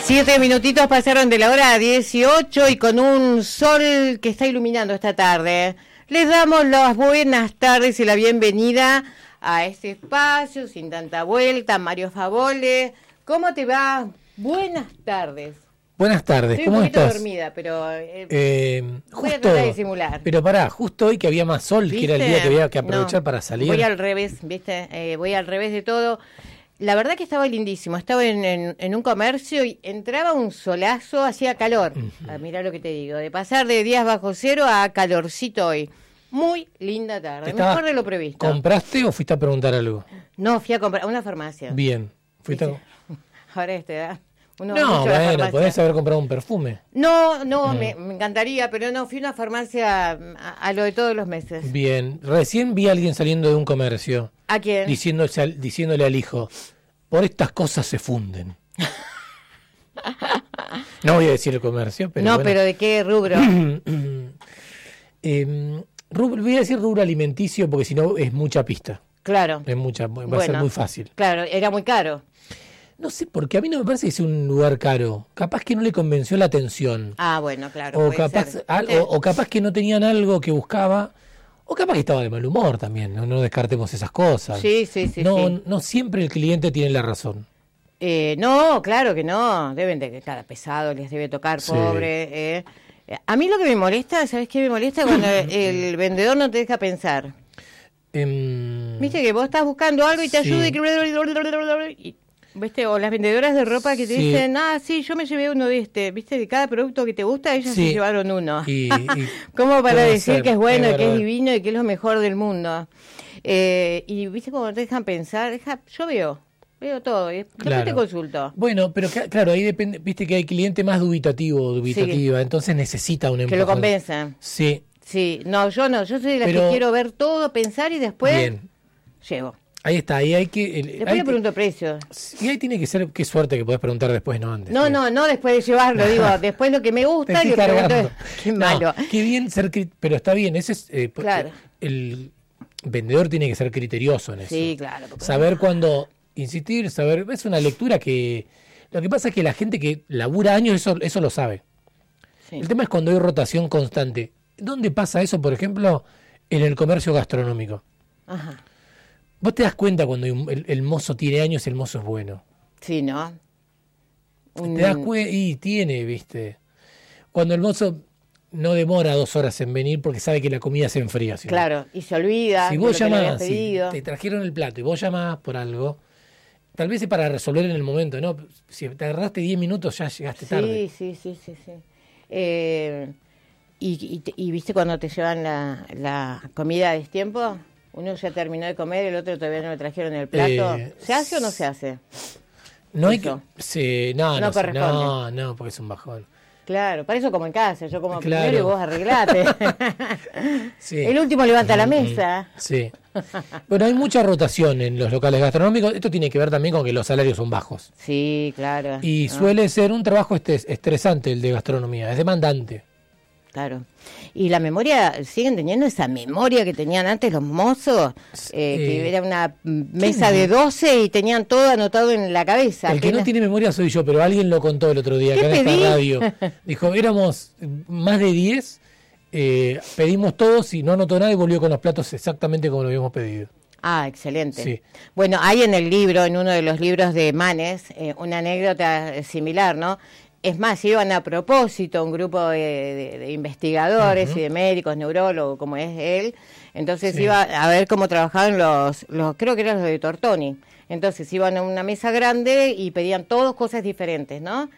7 minutitos pasaron de la hora 18 y con un sol que está iluminando esta tarde, les damos las buenas tardes y la bienvenida a este espacio sin tanta vuelta. Mario Favole, ¿cómo te va? Buenas tardes. Buenas tardes, ¿cómo estás? Estoy un poquito dormida, pero voy a justo, tratar de disimular. Pero pará, justo hoy que había más sol, ¿Viste? que era el día que había que aprovechar para salir. Voy al revés, ¿viste? Voy al revés de todo. La verdad que estaba lindísimo. Estaba en un comercio y entraba un solazo, hacía calor. Mirá lo que te digo, de pasar de días bajo cero a calorcito hoy. Muy linda tarde, mejor de lo previsto. ¿Compraste o fuiste a preguntar algo? No, fui a comprar a una farmacia. Bien. ¿Fuiste a... Ahora ¿verdad? No, bueno, podés haber comprado un perfume. No, me encantaría, pero no, fui a una farmacia a lo de todos los meses. Bien, recién vi a alguien saliendo de un comercio. ¿A quién? Diciéndole al hijo, por estas cosas se funden. No voy a decir el comercio, pero no, bueno. pero ¿de qué rubro? Voy a decir rubro alimenticio porque si no es mucha pista. Claro. Va a ser muy fácil. Claro, era muy caro. No sé, porque a mí no me parece que sea un lugar caro. Capaz que no le convenció la atención. Ah, bueno, claro. O capaz que no tenían algo que buscaba. O capaz que estaba de mal humor también. No descartemos esas cosas. Sí. No siempre el cliente tiene la razón. No, claro que no. Deben de estar pesados, les debe tocar, pobre. A mí lo que me molesta, ¿sabes qué me molesta? Cuando el vendedor no te deja pensar. Viste que vos estás buscando algo y te ayuda y... ¿Viste? O las vendedoras de ropa que te dicen, sí, yo me llevé uno de ¿viste? De cada producto que te gusta, ellas se llevaron uno. Como para decir que es bueno, que es divino y que es lo mejor del mundo. Y ¿viste? Cuando te dejan pensar, yo veo todo, después te consulto. Bueno, pero claro, ahí depende, viste que hay cliente más dubitativa, entonces necesita un empujón. Que lo convenzan. Sí. Sí, no, yo soy de las que quiero ver todo, pensar y después llevo. Ahí está, ahí hay que... Después le pregunto precio. Y ahí tiene que ser, qué suerte que podés preguntar después, no antes. No después de llevarlo, digo, después lo que me gusta y le pregunto, qué malo. Qué bien ser, pero está bien, ese es... claro. El vendedor tiene que ser criterioso en eso. Sí, claro. Saber cuándo insistir, es una lectura que... Lo que pasa es que la gente que labura años, eso lo sabe. Sí. El tema es cuando hay rotación constante. ¿Dónde pasa eso, por ejemplo? En el comercio gastronómico. Ajá. Vos te das cuenta cuando el mozo tiene años, el mozo es bueno. Sí, ¿no? Te das cuenta y tiene, viste. Cuando el mozo no demora 2 horas en venir porque sabe que la comida se enfría. ¿Sí? Claro, y se olvida. Si vos llamás, si te trajeron el plato y vos llamás por algo, tal vez es para resolver en el momento, ¿no? Si te agarraste 10 minutos ya llegaste tarde. Sí. Y viste cuando te llevan la comida a destiempo, uno ya terminó de comer, el otro todavía no le trajeron el plato. ¿Se hace o no se hace? No hay que... No corresponde. No, porque es un bajón. Claro, para eso como en casa, yo como primero y vos arreglate. Sí. El último levanta la mesa. Sí. Bueno, hay mucha rotación en los locales gastronómicos. Esto tiene que ver también con que los salarios son bajos. Sí, claro. Y suele ser un trabajo estresante el de gastronomía, es demandante. Claro. Y la memoria, siguen teniendo esa memoria que tenían antes los mozos, que era una mesa de 12 y tenían todo anotado en la cabeza. El que no tiene memoria soy yo, pero alguien lo contó el otro día acá en esta radio. Dijo, éramos más de 10, pedimos todos y no anotó nada y volvió con los platos exactamente como lo habíamos pedido. Ah, excelente. Sí. Bueno, hay en el libro, en uno de los libros de Manes, una anécdota similar, ¿no? Es más, iban a propósito un grupo de investigadores y de médicos, neurólogos, como es él. Entonces iba a ver cómo trabajaban los creo que eran los de Tortoni. Entonces iban a una mesa grande y pedían todos cosas diferentes, ¿no?